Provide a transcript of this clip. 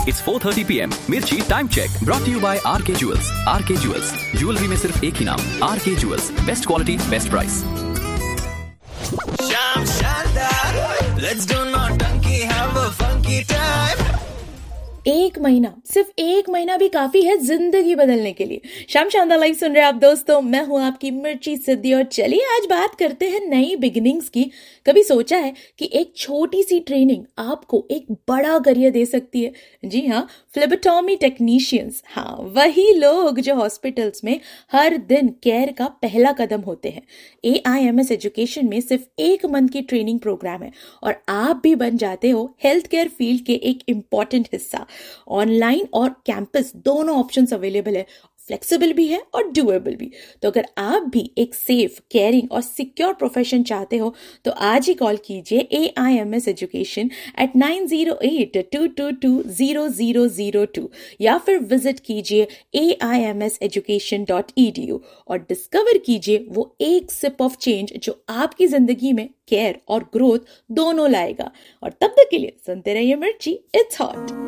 It's 4:30 PM. Mirchi time check brought to you by RK Jewels. RK Jewels. Jewelry में सिर्फ एक ही नाम, RK Jewels. Best quality, best price. Sham Shandar, let's do naughty, have a funky time. एक महीना, सिर्फ एक महीना भी काफी है जिंदगी बदलने के लिए। शाम शानदार लाइव सुन रहे हैं आप दोस्तों, मैं हूं आपकी मिर्ची सिद्धि और चलिए आज बात करते हैं नई बिगिनिंग्स की। कभी सोचा है कि एक छोटी सी ट्रेनिंग आपको एक बड़ा करियर दे सकती है? जी हाँ, फ्लेबोटॉमी टेक्नीशियंस, हाँ वही लोग जो हॉस्पिटल्स में हर दिन केयर का पहला कदम होते हैं। AIMS एजुकेशन में सिर्फ 1 मंथ की ट्रेनिंग प्रोग्राम है और आप भी बन जाते हो हेल्थ केयर फील्ड के एक इम्पॉर्टेंट हिस्सा। ऑनलाइन और कैंपस दोनों ऑप्शंस अवेलेबल है, फ्लेक्सिबल भी है और डुएबल भी। तो अगर आप भी एक सेफ, केयरिंग और सिक्योर प्रोफेशन चाहते हो तो आज ही कॉल कीजिए AIMS एजुकेशन at 9082220002 या फिर विजिट कीजिए AIMSeducation.edu और डिस्कवर कीजिए वो एक सिप ऑफ चेंज जो आपकी जिंदगी में केयर और ग्रोथ दोनों लाएगा। और तब तक के लिए सुनते रहिए मिर्ची, इट्स हॉट।